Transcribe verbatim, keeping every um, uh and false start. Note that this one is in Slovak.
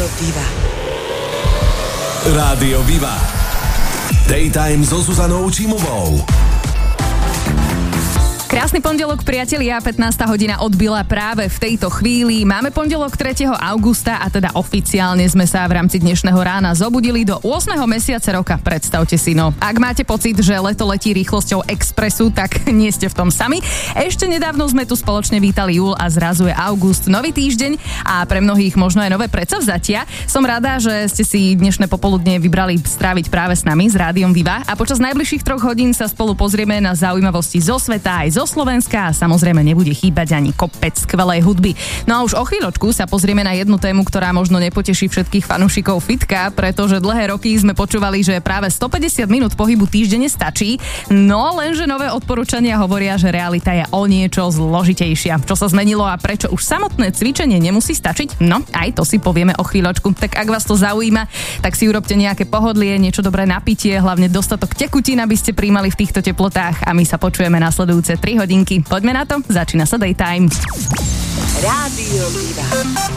Viva. Rádio Viva. Daytime so Zuzanou Čímovou. Krásny pondelok, priatelia, pätnásta hodina odbila práve v tejto chvíli. Máme pondelok tretieho augusta a teda oficiálne sme sa v rámci dnešného rána zobudili do ôsmeho mesiaca roka. Predstavte si, no. Ak máte pocit, že leto letí rýchlosťou expresu, tak nie ste v tom sami. Ešte nedávno sme tu spoločne vítali júl a zrazu je august, nový týždeň a pre mnohých možno aj nové predsavzatia. Som rada, že ste si dnešné popoludne vybrali stráviť práve s nami, s Rádiom Viva, a počas najbližších troch hodín sa spolu pozrieme na zaujímavosti zo sveta aj zo Slovenska a samozrejme nebude chýbať ani kopec skvelej hudby. No a už o chvíľočku sa pozrieme na jednu tému, ktorá možno nepoteší všetkých fanúšikov fitka, pretože dlhé roky sme počúvali, že práve stopäťdesiat minút pohybu týždenne stačí, no lenže nové odporúčania hovoria, že realita je o niečo zložitejšia. Čo sa zmenilo a prečo už samotné cvičenie nemusí stačiť? No, aj to si povieme o chvíľočku. Tak ak vás to zaujíma, tak si urobte nejaké pohodlie, niečo dobré napitie, hlavne dostatok tekutín, aby ste príjmali v týchto teplotách, a my sa počujeme nasledujúce tri hodinky. Poďme na to, začína sa Daytime. Rádio Viva.